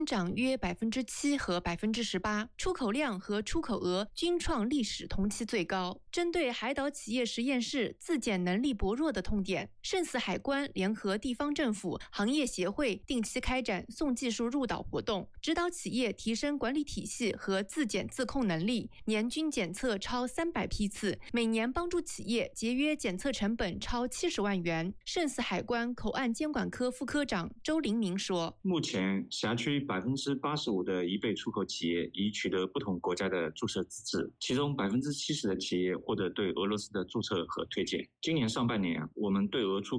涨约7%和18%，出口量和出口额均创历史同期最高。针对海岛企业实验室自检能力薄弱的痛点，胜似海关联合地方政府、行业协会定期开展送技术入岛活动，指导企业提升管理体系和自检自控能力，年均检测超300批次，每年帮助企业节约检测成本超70万元。胜似海关口岸监管科副科长周林明说：“ 目前辖区85%的移备出口企业已取得不同国家的注册资质，其中70%的企业获得对俄罗斯的注册和推荐。今年上半年，我们对俄出口